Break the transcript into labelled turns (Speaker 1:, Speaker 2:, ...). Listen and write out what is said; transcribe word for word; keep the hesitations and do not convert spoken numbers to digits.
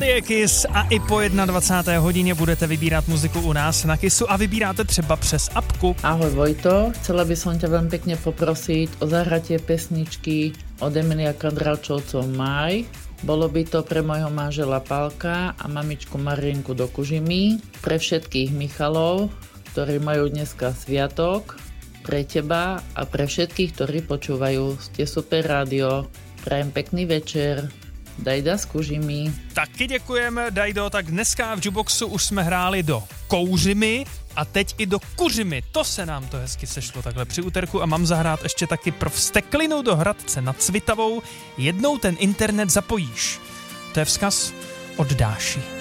Speaker 1: je Kiss a i po dvacáté jedné hodině budete vybírat muziku u nás na Kissu a vybíráte třeba přes apku.
Speaker 2: Ahoj Vojto, chcela by som ťa veľmi pekne poprosiť o zahratie pesničky od Emilia Kondralčovcov Maj. Bolo by to pre môjho manžela Pálka a mamičku Marienku do Kužimy, pre všetkých Michalov, ktorí majú dneska sviatok, pre teba a pre všetkých, ktorí počúvajú. Ste super rádio. Prajem pekný večer. Dajda z Kužimy.
Speaker 1: Taky děkujeme, Dajdo, tak dneska v Juboxu už jsme hráli do Kouřimy a teď i do Kuřimy. To se nám to hezky sešlo takhle při úterku a mám zahrát ještě taky pro Vsteklinu do Hradce nad Svitavou. Jednou ten internet zapojíš. To je vzkaz od Dáši.